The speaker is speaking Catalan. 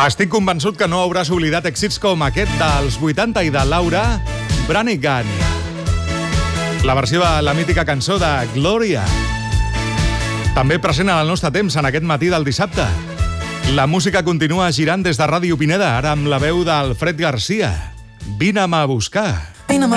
Estic convençut que no hauràs oblidat èxits com aquest dels 80 i de Laura Branigan. La versió de la mítica cançó de Gloria. També present en el nostre temps en aquest matí del dissabte. La música continua girant des de Ràdio Pineda, ara amb la veu d'Alfred Garcia. Vine'm a buscar.